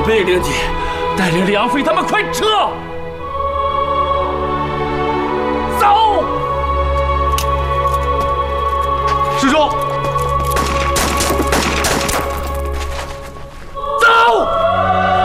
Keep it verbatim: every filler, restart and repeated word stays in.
命令你带领梁飞他们快撤！